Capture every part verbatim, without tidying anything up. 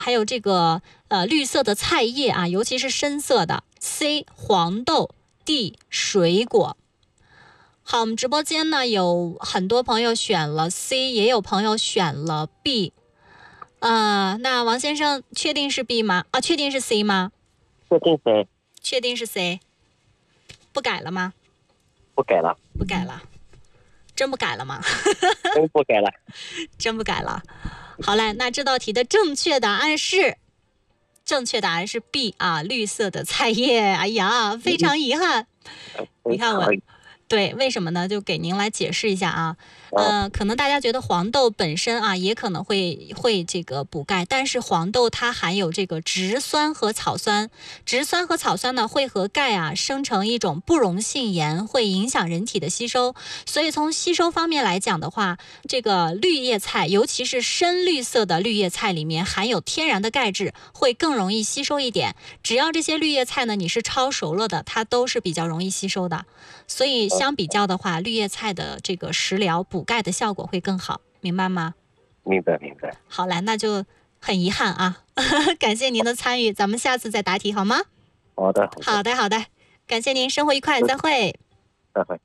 还有这个呃绿色的菜叶啊，尤其是深色的。C 黄豆。D 水果。好，我们直播间呢有很多朋友选了 C， 也有朋友选了 B。呃，那王先生确定是 B 吗？啊，确定是 C 吗？ 确定 C。 确定是 C。不改了吗？ 不改了。 不改了。真不改了吗？ 真不改了。 真不改了。好嘞，那这道题的正确答案是。正确答案是 B 啊，绿色的菜叶。哎呀，非常遗憾。你看我，对，为什么呢？就给您来解释一下啊。呃，可能大家觉得黄豆本身啊，也可能会会这个补钙，但是黄豆它含有这个植酸和草酸，植酸和草酸呢会和钙啊生成一种不溶性盐，会影响人体的吸收。所以从吸收方面来讲的话，这个绿叶菜，尤其是深绿色的绿叶菜里面含有天然的钙质，会更容易吸收一点。只要这些绿叶菜呢你是焯熟了的，它都是比较容易吸收的。所以相比较的话，绿叶菜的这个食疗补钙的效果会更好，明白吗？ 明白明白。 好嘞，那就很遗憾啊，感谢您的参与，咱们下次再答题好吗？ 好的好的好的，感谢您，生活愉快，再会。 再会。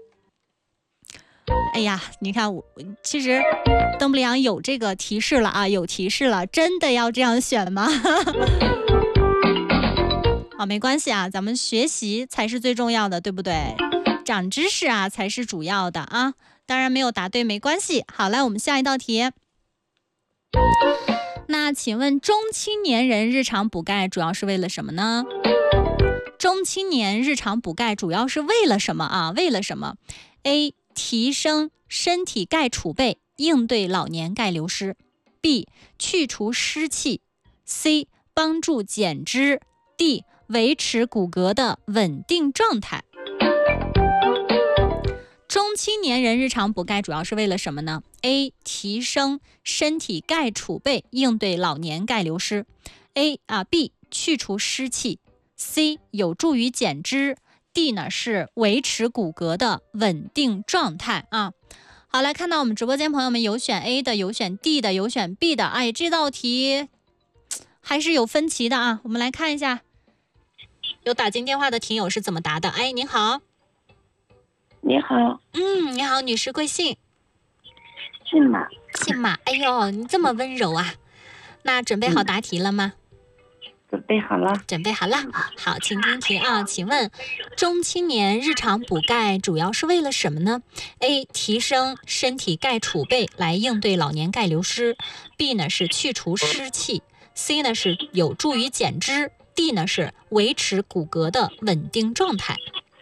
哎呀，你看我其实邓布利昂有这个提示了啊，有提示了，真的要这样选吗？好，没关系啊，咱们学习才是最重要的，对不对？长知识啊才是主要的啊。当然没有答对没关系。好，来我们下一道题。那请问中青年人日常补钙主要是为了什么呢？中青年日常补钙主要是为了什么啊？为了什么 ？A. 提升身体钙储备，应对老年钙流失。B. 去除湿气。C. 帮助减脂。D. 维持骨骼的稳定状态。中青年人日常补钙主要是为了什么呢？ A. 提升身体钙储备，应对老年钙流失。 A 啊 B 去除湿气。 C 有助于减脂。 D 呢是维持骨骼的稳定状态啊。好，来看到我们直播间朋友们有选 A 的，有选 D 的，有选 B 的。哎，这道题还是有分歧的啊。我们来看一下有打进电话的听友是怎么答的。哎，您好。 你好。 嗯，你好，女士贵姓？ 姓马。 姓马。哎呦，你这么温柔啊。那准备好答题了吗？ 嗯、准备好了。 准备好了。好，请听题啊。请问中青年日常补钙主要是为了什么呢？ A. 提升身体钙储备来应对老年钙流失。 B 呢是去除湿气。 C 呢是有助于减脂。 D 呢是维持骨骼的稳定状态。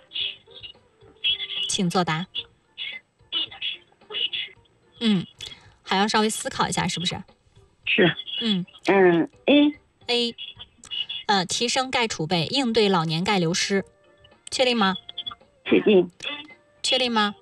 请作答。嗯，还要稍微思考一下，是不是？ 是。 嗯嗯 ，A A， 呃，提升钙储备，应对老年钙流失，确定吗？ 确定。 确定吗？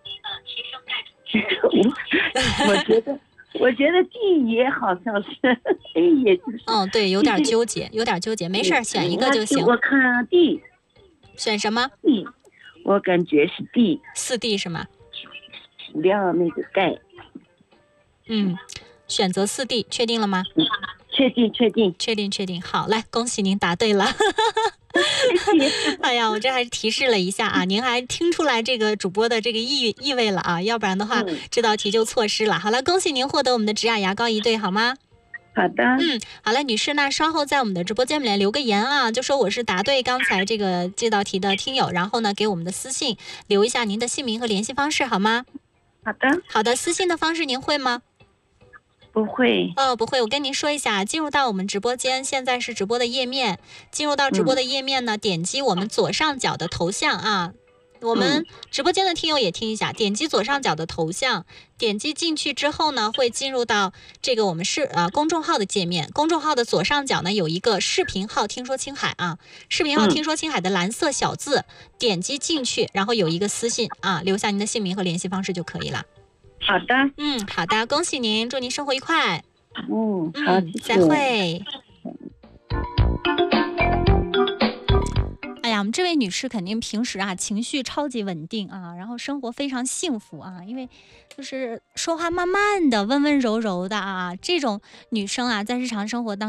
我我觉得，我觉得 D 也好像是 A 也就是。 嗯，对，有点纠结，有点纠结，没事，选一个就行。 我看 D。 选什么 ？D。我感觉是 D。 四 D 是吗？ 量那个钙。 嗯，选择四 D， 确定了吗？ 嗯、确定，确定， 确定，确定。好，来，恭喜您答对了。哎呀，我这还是提示了一下啊，您还听出来这个主播的这个意意味了啊，要不然的话、嗯、这道题就错失了。好了，恭喜您获得我们的植雅牙膏一对，好吗？ 好的。 嗯，好了，女士，那稍后在我们的直播间里面留个言啊，就说我是答对刚才这个这道题的听友，然后呢给我们的私信留一下您的姓名和联系方式，好吗？ 好的。 好的，私信的方式您会吗？ 不会。 哦，不会。我跟您说一下，进入到我们直播间，现在是直播的页面。进入到直播的页面呢，嗯、点击我们左上角的头像啊。我们直播间的听友也听一下，点击左上角的头像，点击进去之后呢，会进入到这个我们是呃公众号的界面。公众号的左上角呢有一个视频号听说青海啊，视频号听说青海的蓝色小字，嗯、点击进去，然后有一个私信啊，留下您的姓名和联系方式就可以了。 好的。 嗯，好的，恭喜您，祝您生活愉快。 嗯，好， 嗯，再会。哎呀，我们想这位女士肯定平时啊情绪超级稳定啊，然后生活非常幸福啊，因为就是说话慢慢的、温温柔柔的啊，这种女生啊，在日常生活当中